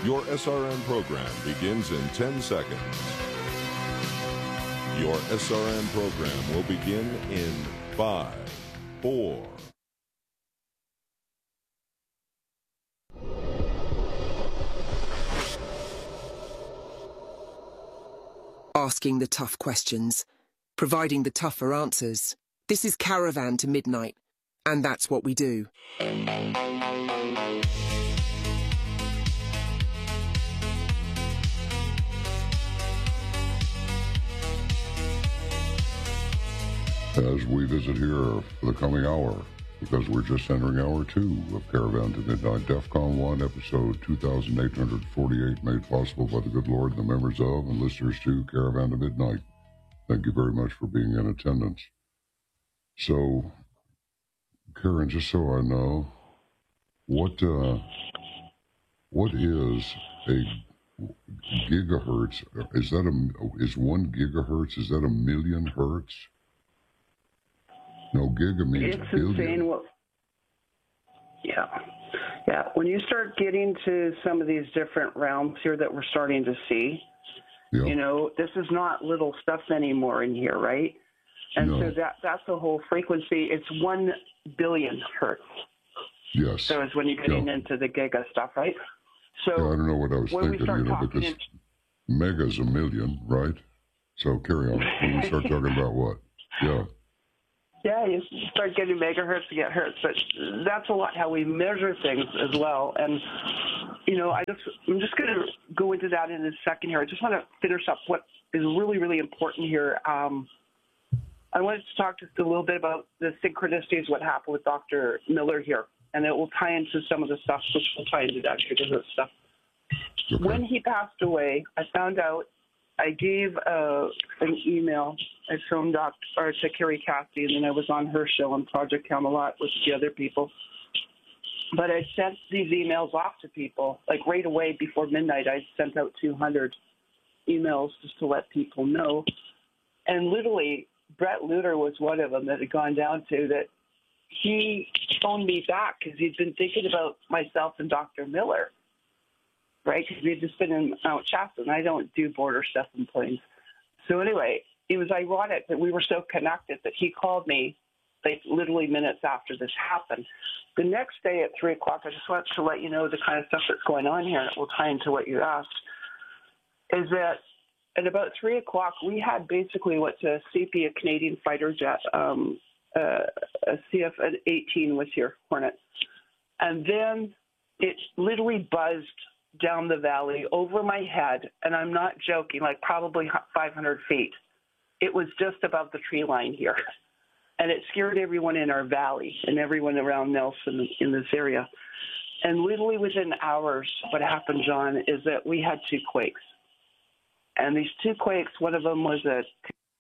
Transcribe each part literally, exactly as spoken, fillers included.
Your S R N program begins in ten seconds. Your S R N program will begin in five, four. Asking the tough questions, providing the tougher answers. This is Caravan to Midnight, and that's what we do. As we visit here for the coming hour, because we're just entering hour two of Caravan to Midnight, DEFCON one, episode two thousand eight hundred forty-eight, made possible by the good Lord and the members of and listeners to Caravan to Midnight. Thank you very much for being in attendance. So, Karen, just so I know, what uh, what is a gigahertz? Is that a is one gigahertz? Is that a million hertz? No, giga means it's billion. Insane. What, yeah. Yeah. When you start getting to some of these different realms here that we're starting to see, yeah. you know, this is not little stuff anymore in here, right? And no. so that that's the whole frequency. It's one billion hertz. Yes. So it's when you're getting yeah. into the giga stuff, right? So yeah, I don't know what I was thinking, you know, because in... mega's a million, right? So carry on. When we start talking about what? Yeah. Yeah, you start getting megahertz to get hertz, but that's a lot how we measure things as well. And you know, I just I'm just going to go into that in a second here. I just want to finish up what is really really important here. Um, I wanted to talk just a little bit about the synchronicities, what happened with Doctor Miller here, and it will tie into some of the stuff, which will tie into that gigahertz stuff. Okay. When he passed away, I found out. I gave uh, an email. I phoned Doctor or to Carrie Cassidy, and then I was on her show on Project Camelot with the other people. But I sent these emails off to people, like right away before midnight. I sent out two hundred emails just to let people know. And literally, Brett Luter was one of them that had gone down to that. He phoned me back because he'd been thinking about myself and Doctor Miller. Right, because we had just been in Mount Shasta, and I don't do border stuff in planes. So anyway, it was ironic that we were so connected that he called me, like literally minutes after this happened. The next day at three o'clock, I just wanted to let you know the kind of stuff that's going on here. It will tie into what you asked. Is that at about three o'clock, we had basically what's a C P, a Canadian fighter jet, um, uh, a C F eighteen was here, Hornet, and then it literally buzzed down the valley over my head, and I'm not joking, like probably five hundred feet. It was just above the tree line here, and it scared everyone in our valley and everyone around Nelson in this area. And literally within hours, what happened, John, is that we had two quakes. And these two quakes, one of them was a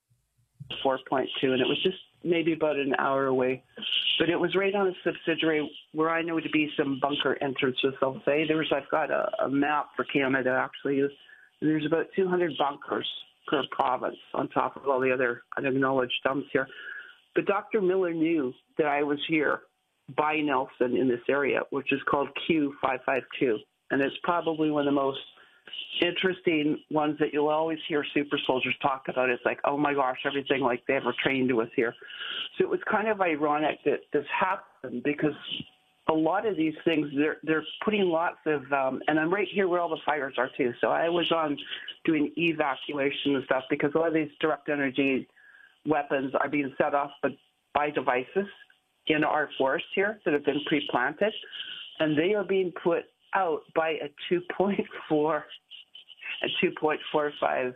four point two, and it was just maybe about an hour away. But it was right on a subsidiary where I know to be some bunker entrances, I'll say. There's, I've got a, a map for Canada, actually. There's about two hundred bunkers per province on top of all the other unacknowledged dumps here. But Doctor Miller knew that I was here by Nelson in this area, which is called Q five five two. And it's probably one of the most interesting ones that you'll always hear super soldiers talk about. It's like, oh my gosh, everything like they ever trained to us here. So it was kind of ironic that this happened because a lot of these things, they're they're putting lots of, um, and I'm right here where all the fires are too. So I was on doing evacuation and stuff because a lot of these direct energy weapons are being set off by, by devices in our forest here that have been pre-planted, and they are being put out by a two point four and two point four five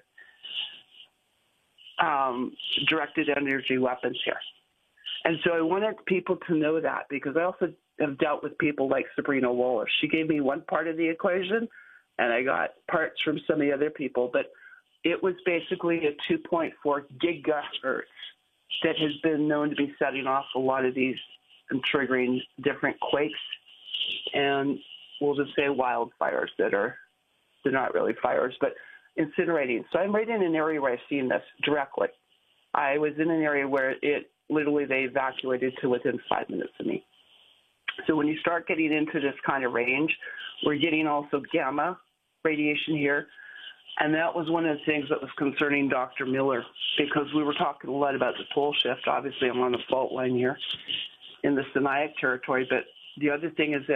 um, directed energy weapons here. And so I wanted people to know that because I also have dealt with people like Sabrina Waller. She gave me one part of the equation, and I got parts from some of the other people. But it was basically a two point four gigahertz that has been known to be setting off a lot of these and triggering different quakes and we'll just say wildfires that are, they're not really fires, but incinerating. So I'm right in an area where I've seen this directly. I was in an area where it literally they evacuated to within five minutes of me. So when you start getting into this kind of range, we're getting also gamma radiation here. And that was one of the things that was concerning Doctor Miller, because we were talking a lot about the pole shift. Obviously, I'm on the fault line here in the Siniac territory. But the other thing is that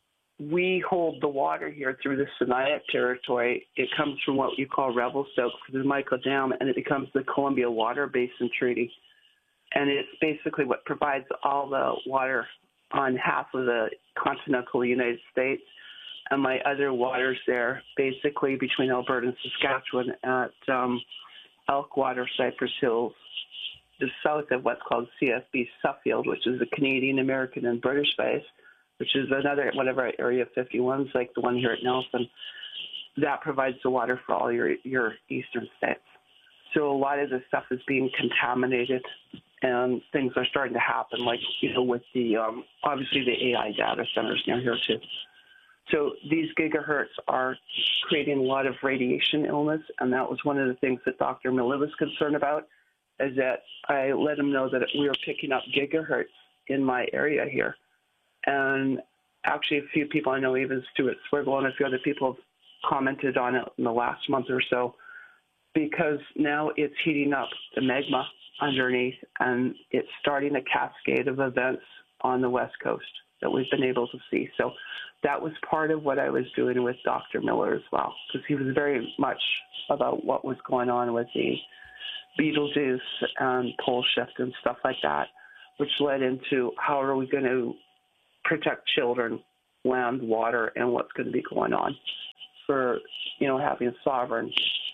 we hold the water here through the Siniac territory. It comes from what you call Revelstoke through the Michael Dam, and it becomes the Columbia Water Basin Treaty. And it's basically what provides all the water on half of the continental United States. And my other waters there, basically between Alberta and Saskatchewan at um, Elkwater, Cypress Hills, just south of what's called C F B Suffield, which is the Canadian, American, and British base, which is another one of our Area fifty-ones, like the one here at Nelson. That provides the water for all your, your eastern states. So a lot of this stuff is being contaminated, and things are starting to happen, like, you know, with the, um, obviously the A I data centers near here too. So these gigahertz are creating a lot of radiation illness, and that was one of the things that Doctor Miller was concerned about, is that I let him know that we were picking up gigahertz in my area here. And actually a few people I know, even Stuart Swiggle and a few other people have commented on it in the last month or so, because now it's heating up the magma underneath, and it's starting a cascade of events on the West Coast that we've been able to see. So that was part of what I was doing with Doctor Miller as well, because he was very much about what was going on with the Betelgeuse and pole shift and stuff like that, which led into how are we going to protect children, land, water, and what's going to be going on for, you know, having sovereign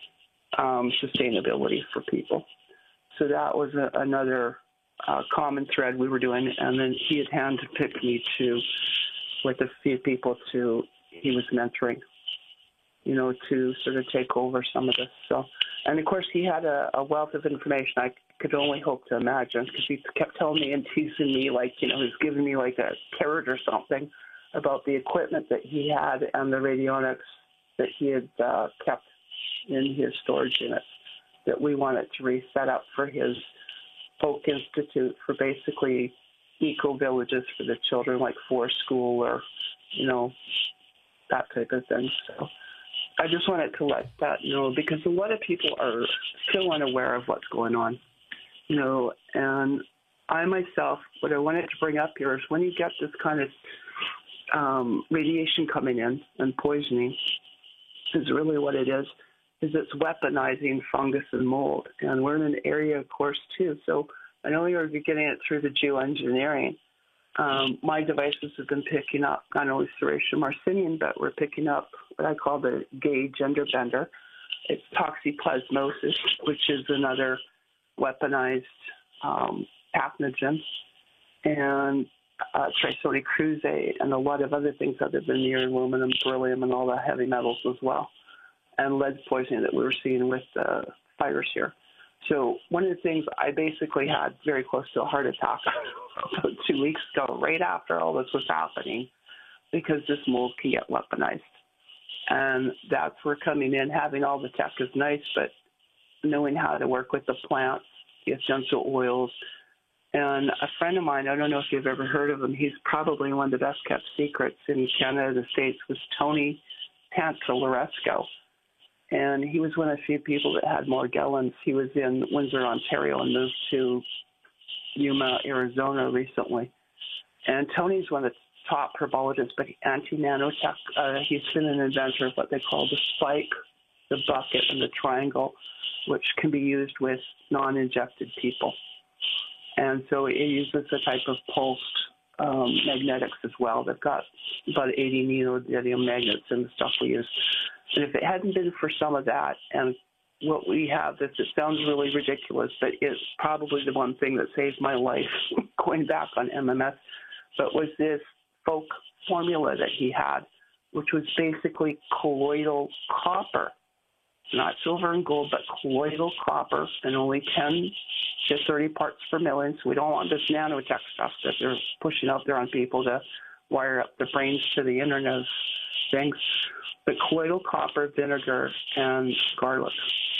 um, sustainability for people. So that was a, another uh, common thread we were doing, and then he had handpicked me to, with a few people to, he was mentoring, you know, to sort of take over some of this. So, and of course he had a, a wealth of information I could only hope to imagine, because he kept telling me and teasing me, like, you know, he was giving me like a carrot or something about the equipment that he had and the radionics that he had uh, kept in his storage units that we wanted to reset up for his Folk Institute for basically eco-villages for the children, like Forest School or, you know, that type of thing. So I just wanted to let that know, because a lot of people are still unaware of what's going on, you know, and I myself, what I wanted to bring up here is when you get this kind of um, radiation coming in and poisoning, is really what it is, is it's weaponizing fungus and mold. And we're in an area, of course, too. So I know you're getting it through the geoengineering. Um, my devices have been picking up not only serratia marcinium, but we're picking up what I call the gay gender bender. It's toxoplasmosis, which is another weaponized um, pathogen, and uh, Trisodi cruzae, and a lot of other things other than the aluminum, beryllium, and all the heavy metals as well, and lead poisoning that we were seeing with the fires here. So one of the things I basically had very close to a heart attack about two weeks ago, right after all this was happening, because this mold can get weaponized. And that's where coming in, having all the tech is nice, but knowing how to work with the plants, the essential oils. And a friend of mine, I don't know if you've ever heard of him, he's probably one of the best kept secrets in Canada, the States, was Tony Pantalleresco. And he was one of the few people that had Morgellons. He was in Windsor, Ontario, and moved to Yuma, Arizona recently. And Tony's one of the top herbologists, but anti-nanotech. Uh, he's been an inventor of what they call the spike, the bucket, and the triangle, which can be used with non-injected people. And so it uses a type of pulsed um, magnetics as well. They've got about eighty neodymium magnets in the stuff we use. And if it hadn't been for some of that, and what we have, this, it sounds really ridiculous, but it's probably the one thing that saved my life going back on M M S, but was this folk formula that he had, which was basically colloidal copper, not silver and gold, but colloidal copper, and only ten to thirty parts per million. So we don't want this nanotech stuff that they're pushing out there on people to wire up the brains to the Internet of things. But colloidal copper, vinegar, and garlic.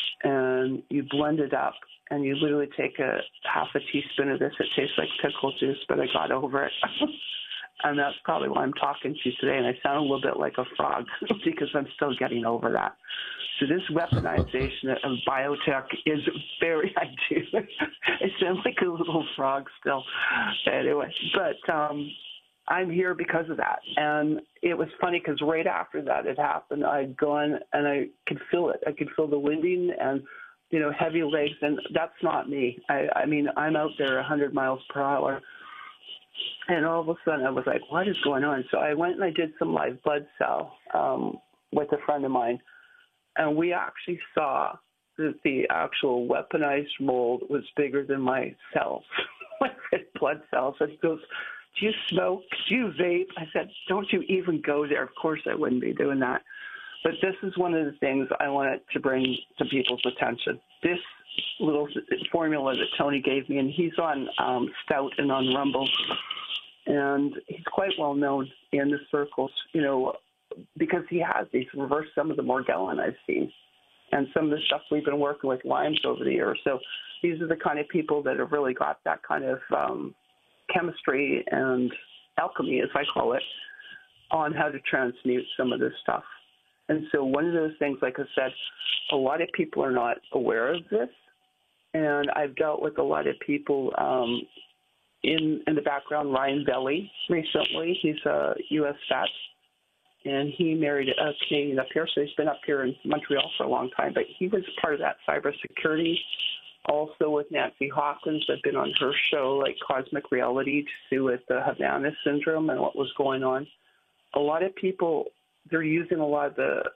And you blend it up, and you literally take a half a teaspoon of this. It tastes like pickle juice, but I got over it. And that's probably why I'm talking to you today, and I sound a little bit like a frog because I'm still getting over that. So this weaponization of biotech is very, I do. I sound like a little frog still. Anyway, but um, I'm here because of that. And it was funny because right after that had happened, I'd gone and I could feel it. I could feel the winding and, you know, heavy legs. And that's not me. I, I mean, I'm out there one hundred miles per hour. And all of a sudden I was like, what is going on? So I went and I did some live blood cell um, with a friend of mine. And we actually saw that the actual weaponized mold was bigger than my cells, my red blood cells. And he goes, do you smoke? Do you vape? I said, don't you even go there. Of course I wouldn't be doing that. But this is one of the things I wanted to bring to people's attention. This little formula that Tony gave me, and he's on um, Stout and on Rumble, and he's quite well known in the circles, you know, because he has these reversed some of the Morgellon I've seen and some of the stuff we've been working with Lymes over the years. So these are the kind of people that have really got that kind of um, chemistry and alchemy, as I call it, on how to transmute some of this stuff. And so one of those things, like I said, a lot of people are not aware of this. And I've dealt with a lot of people um, in, in the background. Ryan Belly recently, he's a U S vet. And he married a Canadian up here, so he's been up here in Montreal for a long time. But he was part of that cybersecurity. Also with Nancy Hawkins, I've been on her show, like Cosmic Reality, to do with the Havana syndrome and what was going on. A lot of people, they're using a lot of the